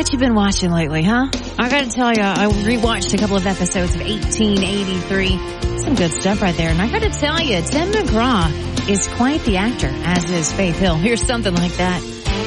What you been watching lately, huh? I gotta tell you, I rewatched a couple of episodes of 1883. Some good stuff right there. And I gotta tell you, Tim McGraw is quite the actor, as is Faith Hill. Here's something like that.